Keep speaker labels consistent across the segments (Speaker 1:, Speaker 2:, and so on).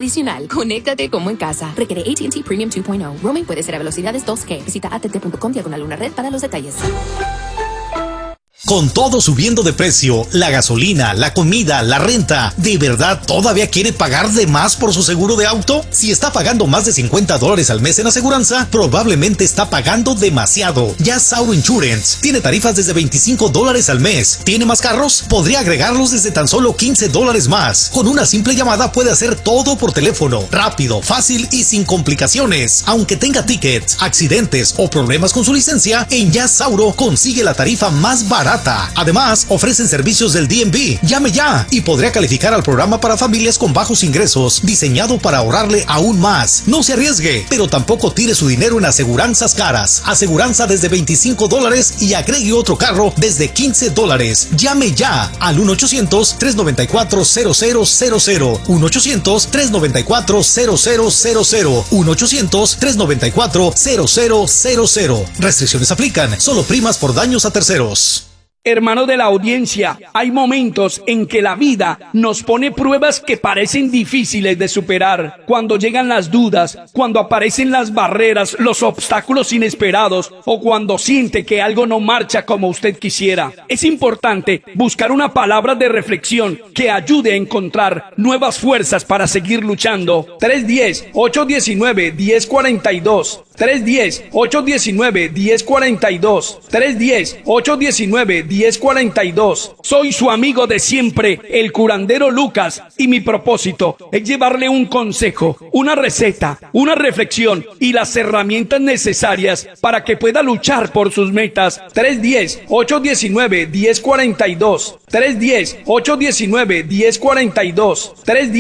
Speaker 1: adicional. Conéctate como en casa. Requiere AT&T Premium 2.0. Roaming puede ser a velocidades 2G. Visita att.com/1red para los detalles.
Speaker 2: Con todo subiendo de precio, la gasolina, la comida, la renta, ¿de verdad todavía quiere pagar de más por su seguro de auto? Si está pagando más de $50 al mes en aseguranza, probablemente está pagando demasiado. Ya Sauro Insurance tiene tarifas desde $25 al mes. ¿Tiene más carros? Podría agregarlos desde tan solo $15 más. Con una simple llamada puede hacer todo por teléfono, rápido, fácil y sin complicaciones. Aunque tenga tickets, accidentes o problemas con su licencia, en Ya Sauro consigue la tarifa más barata. Además, ofrecen servicios del DMV. Llame ya y podría calificar al programa para familias con bajos ingresos, diseñado para ahorrarle aún más. No se arriesgue, pero tampoco tire su dinero en aseguranzas caras. Aseguranza desde $25 y agregue otro carro desde $15. Llame ya al 1-800-394-0000. 1-800-394-0000. 1-800-394-0000. Restricciones aplican. Solo primas por daños a terceros.
Speaker 3: Hermanos de la audiencia, hay momentos en que la vida nos pone pruebas que parecen difíciles de superar. Cuando llegan las dudas, cuando aparecen las barreras, los obstáculos inesperados o cuando siente que algo no marcha como usted quisiera. Es importante buscar una palabra de reflexión que ayude a encontrar nuevas fuerzas para seguir luchando. 310-819-1042. 310-819-1042. 310-819-1042. Soy su amigo de siempre, el curandero Lucas, y mi propósito es llevarle un consejo, una receta, una reflexión y las herramientas necesarias para que pueda luchar por sus metas. 310-819-1042. 310-819-1042.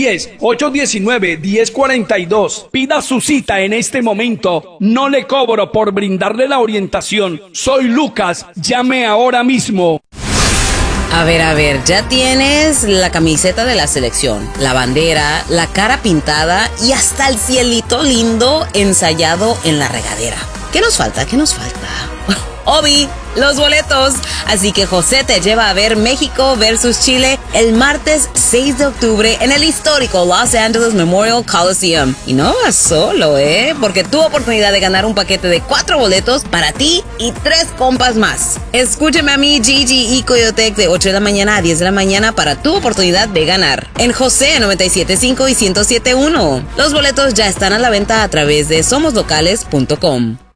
Speaker 3: 310-819-1042. Pida su cita en este momento. No le cobro por brindarle la orientación. Soy Lucas. Llame ahora mismo.
Speaker 4: A ver, ya tienes la camiseta de la selección, la bandera, la cara pintada y hasta el cielito lindo ensayado en la regadera. ¿Qué nos falta? Obi, los boletos. Así que José te lleva a ver México versus Chile el martes 6 de octubre en el histórico Los Angeles Memorial Coliseum. Y no vas solo, porque tu oportunidad de ganar un paquete de 4 boletos para ti y 3 compas más. Escúchame a mí, Gigi y Coyotec de 8 de la mañana a 10 de la mañana para tu oportunidad de ganar. En José 97.5 y 107.1. Los boletos ya están a la venta a través de somoslocales.com.